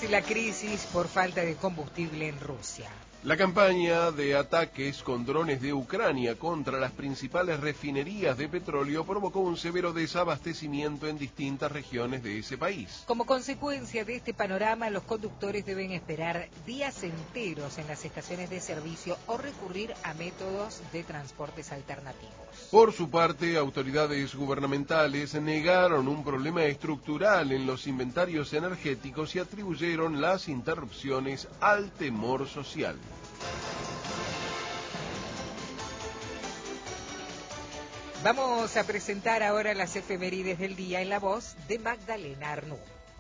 crece la crisis por falta de combustible en Rusia. La campaña de ataques con drones de Ucrania contra las principales refinerías de petróleo provocó un severo desabastecimiento en distintas regiones de ese país. Como consecuencia de este panorama, los conductores deben esperar días enteros en las estaciones de servicio o recurrir a métodos de transportes alternativos. Por su parte, autoridades gubernamentales negaron un problema estructural en los inventarios energéticos y atribuyeron las interrupciones al temor social. Vamos a presentar ahora las efemérides del día en la voz de Magdalena Arnú.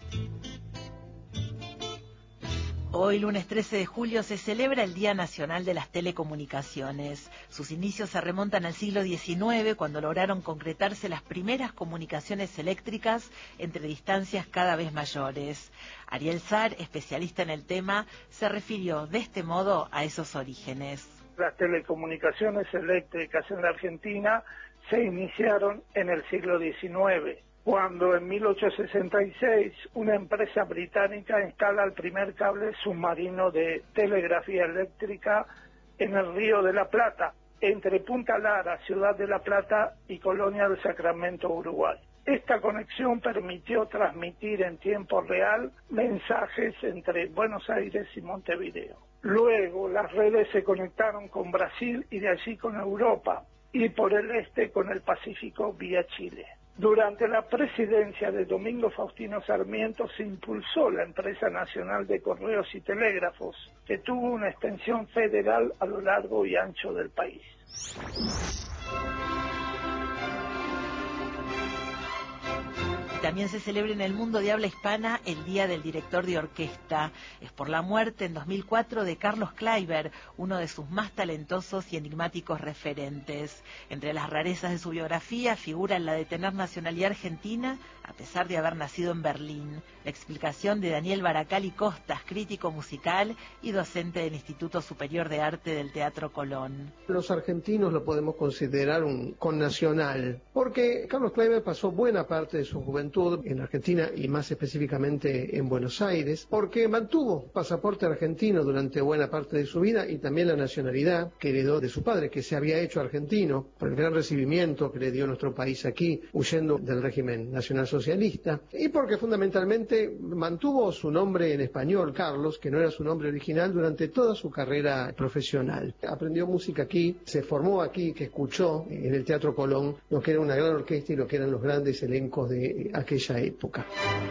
Hoy, lunes 13 de julio, se celebra el Día Nacional de las Telecomunicaciones. Sus inicios se remontan al siglo XIX, cuando lograron concretarse las primeras comunicaciones eléctricas entre distancias cada vez mayores. Ariel Sar, especialista en el tema, se refirió de este modo a esos orígenes. Las telecomunicaciones eléctricas en la Argentina se iniciaron en el siglo XIX, cuando en 1866 una empresa británica instala el primer cable submarino de telegrafía eléctrica en el Río de la Plata, entre Punta Lara, Ciudad de la Plata y Colonia del Sacramento, Uruguay. Esta conexión permitió transmitir en tiempo real mensajes entre Buenos Aires y Montevideo. Luego las redes se conectaron con Brasil y de allí con Europa, y por el este con el Pacífico vía Chile. Durante la presidencia de Domingo Faustino Sarmiento se impulsó la Empresa Nacional de Correos y Telégrafos, que tuvo una extensión federal a lo largo y ancho del país. También se celebra en el mundo de habla hispana el Día del Director de Orquesta. Es por la muerte en 2004 de Carlos Kleiber, uno de sus más talentosos y enigmáticos referentes. Entre las rarezas de su biografía figuran la de tener nacionalidad argentina, a pesar de haber nacido en Berlín. La explicación de Daniel Baracali Costas, crítico musical y docente del Instituto Superior de Arte del Teatro Colón. Los argentinos lo podemos considerar un connacional, porque Carlos Kleiber pasó buena parte de su juventud en Argentina y más específicamente en Buenos Aires, porque mantuvo pasaporte argentino durante buena parte de su vida y también la nacionalidad que heredó de su padre, que se había hecho argentino por el gran recibimiento que le dio nuestro país aquí, huyendo del régimen nacionalsocialista, y porque fundamentalmente mantuvo su nombre en español, Carlos, que no era su nombre original, durante toda su carrera profesional. Aprendió música aquí, se formó aquí, que escuchó en el Teatro Colón lo que era una gran orquesta y lo que eran los grandes elencos de aquella época.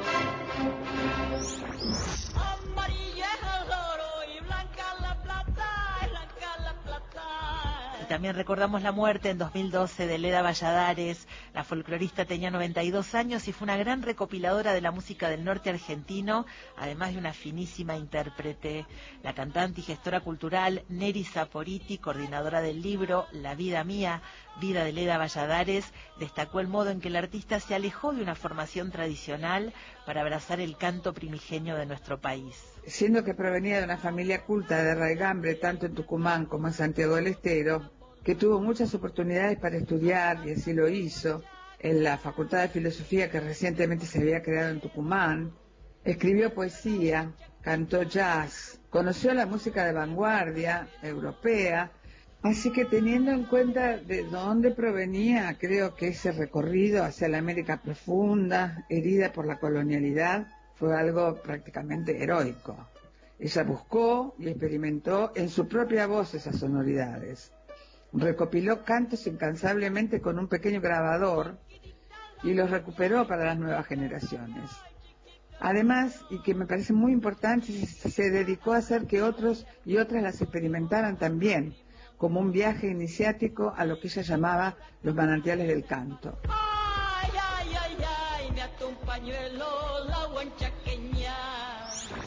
También recordamos la muerte en 2012 de Leda Valladares. La folclorista tenía 92 años y fue una gran recopiladora de la música del norte argentino, además de una finísima intérprete. La cantante y gestora cultural Neri Saporiti, coordinadora del libro La vida mía, vida de Leda Valladares, destacó el modo en que el artista se alejó de una formación tradicional para abrazar el canto primigenio de nuestro país. Siendo que provenía de una familia culta de raigambre tanto en Tucumán como en Santiago del Estero, que tuvo muchas oportunidades para estudiar, y así lo hizo, en la Facultad de Filosofía que recientemente se había creado en Tucumán, escribió poesía, cantó jazz, conoció la música de vanguardia europea, así que teniendo en cuenta de dónde provenía, creo que ese recorrido hacia la América profunda, herida por la colonialidad, fue algo prácticamente heroico. Ella buscó y experimentó en su propia voz esas sonoridades. Recopiló cantos incansablemente con un pequeño grabador y los recuperó para las nuevas generaciones. Además, y que me parece muy importante, se dedicó a hacer que otros y otras las experimentaran también, como un viaje iniciático a lo que ella llamaba los manantiales del canto. Ay, ay, ay, ay, me ató un pañuelo la huanchaqueña.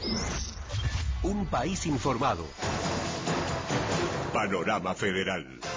Un país informado. Panorama Federal.